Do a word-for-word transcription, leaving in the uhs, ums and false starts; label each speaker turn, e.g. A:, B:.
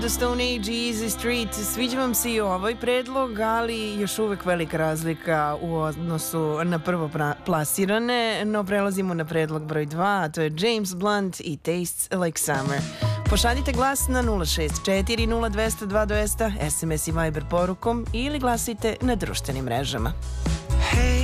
A: The Stone Age, Easy Street. Sviđa vam se i ovaj predlog, ali još uvek velika razlika u odnosu na prvo plasirane, no prelazimo na predlog broj dva, a to je James Blunt i Tastes Like Summer. Pošaljite glas na nula šest četiri nula dva zero dva dva zero zero, es em es i Viber porukom ili glasite na društvenim mrežama.